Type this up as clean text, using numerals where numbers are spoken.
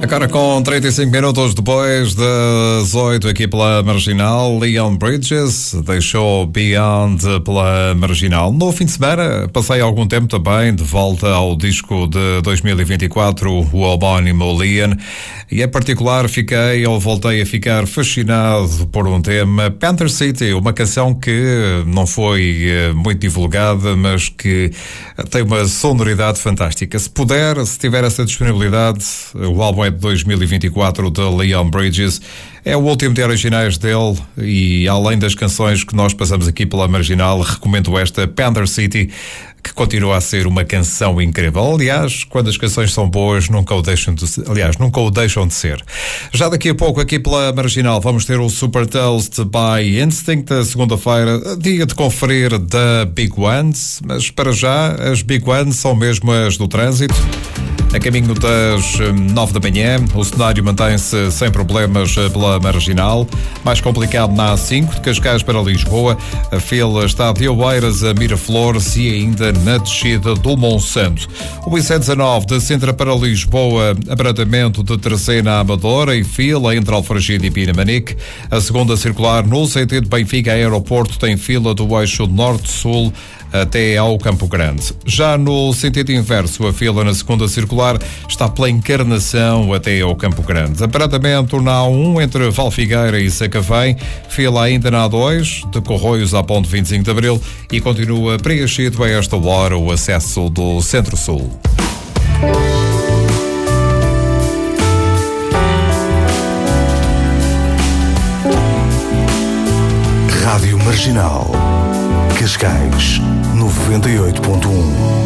Agora com 35 minutos depois das 8 aqui pela Marginal, Leon Bridges deixou Beyond pela Marginal. No fim de semana passei algum tempo também de volta ao disco de 2024, o homónimo Leon, e em particular voltei a ficar fascinado por um tema, Panther City, uma canção que não foi muito divulgada, mas que tem uma sonoridade fantástica. Se tiver essa disponibilidade, o álbum é de 2024 de Leon Bridges, é o último de originais dele, e além das canções que nós passamos aqui pela Marginal, recomendo esta Panther City, que continua a ser uma canção incrível. Aliás, quando as canções são boas, nunca o deixam de ser. Já daqui a pouco aqui pela Marginal vamos ter o Super Toast by Instinct, segunda-feira, dia de conferir da Big Ones, mas para já as Big Ones são mesmo as do trânsito. A caminho das 9 da manhã, o cenário mantém-se sem problemas pela Marginal. Mais complicado na A5, de Cascais para Lisboa. A fila está de Oeiras a Miraflores e ainda na descida do Monsanto. O I-119 de Sintra para Lisboa, abrandamento de Terceira a Amadora e fila entre Alfragide e Pinamanique. A segunda circular no sentido Benfica-Aeroporto tem fila do eixo norte-sul até ao Campo Grande. Já no sentido inverso, a fila na segunda circular está pela Encarnação até ao Campo Grande. Abrandamento na A1 entre Valfigueira e Sacavém, fila ainda na A2, de Corroios à Ponte 25 de Abril, e continua preenchido a esta hora o acesso do Centro-Sul. Rádio Marginal, Cascais 98.1.